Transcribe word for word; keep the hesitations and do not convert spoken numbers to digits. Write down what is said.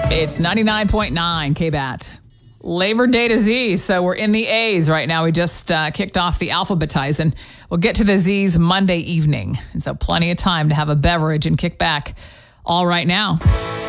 It's ninety-nine point nine K B A T. Labor Day to Z, so we're in the A's right now. We just uh, kicked off the alphabetize, and we'll get to the Z's Monday evening. And so plenty of time to have a beverage and kick back all right now.